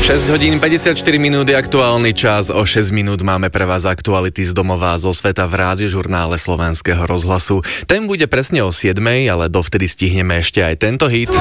6 hodín 54 minút je aktuálny čas, o 6 minút máme pre vás aktuality z domova a zo sveta v rádiožurnále Slovenského rozhlasu. Ten bude presne o 7, ale dovtedy stihneme ešte aj tento hit.